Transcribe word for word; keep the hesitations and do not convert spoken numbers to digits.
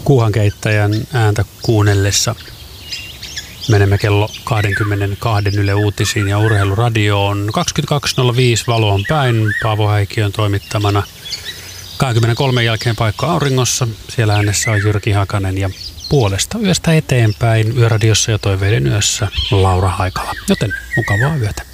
kuuhankeittäjän ääntä kuunnellessa. Menemme kello kaksikymmentäkaksi Yle Uutisiin ja Urheiluradioon. kaksikymmentäkaksi nolla viisi Valo on päin. Paavo Häikiön toimittamana. kaksikymmentäkolme jälkeen paikka auringossa. Siellä äänessä on Jyrki Hakanen ja puolesta yöstä eteenpäin Yöradiossa ja Toiveiden yössä Laura Haikala. Joten mukavaa yötä.